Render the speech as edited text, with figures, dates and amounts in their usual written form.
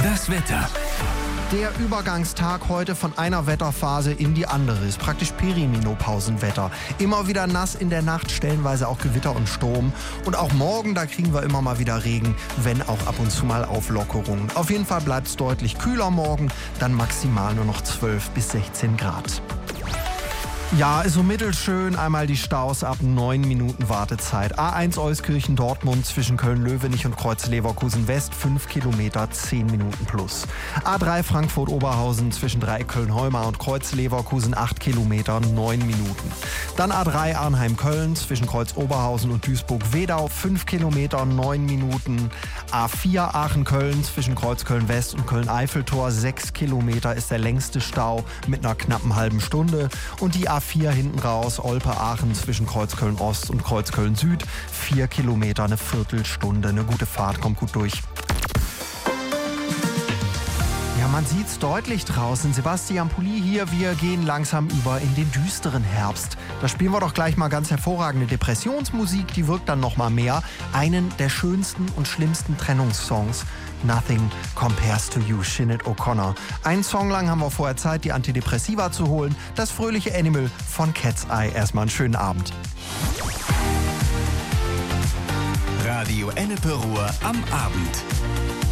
Das Wetter. Der Übergangstag heute von einer Wetterphase in die andere ist praktisch Perimenopausenwetter. Immer wieder nass in der Nacht, stellenweise auch Gewitter und Sturm. Und auch morgen, da kriegen wir immer mal wieder Regen, wenn auch ab und zu mal Auflockerungen. Auf jeden Fall bleibt es deutlich kühler morgen, dann maximal nur noch 12 bis 16 Grad. Ja, ist so mittelschön. Einmal die Staus ab 9 Minuten Wartezeit. A1 Euskirchen-Dortmund zwischen Köln-Löwenich und Kreuz-Leverkusen West 5 Kilometer, 10 Minuten plus. A3 Frankfurt-Oberhausen zwischen Dreieck-Köln-Heumar und Kreuz-Leverkusen 8 Kilometer, 9 Minuten. Dann A3 Arnheim-Köln zwischen Kreuz-Oberhausen und Duisburg-Wedau 5 Kilometer, 9 Minuten. A4 Aachen-Köln zwischen Kreuz-Köln-West und Köln-Eiffeltor 6 Kilometer ist der längste Stau mit einer knappen halben Stunde. Und die A4 hinten raus, Olpe-Aachen zwischen Kreuzköln-Ost und Kreuzköln-Süd, 4 Kilometer, eine Viertelstunde. Eine gute Fahrt, kommt gut durch. Ja, man sieht's deutlich draußen. Sebastian Pulli hier. Wir gehen langsam über in den düsteren Herbst. Da spielen wir doch gleich mal ganz hervorragende Depressionsmusik. Die wirkt dann noch mal mehr. Einen der schönsten und schlimmsten Trennungssongs. Nothing Compares to You, Sinead O'Connor. Einen Song lang haben wir vorher Zeit, die Antidepressiva zu holen. Das fröhliche Animal von Cat's Eye. Erstmal einen schönen Abend. Radio Ennepe Ruhr am Abend.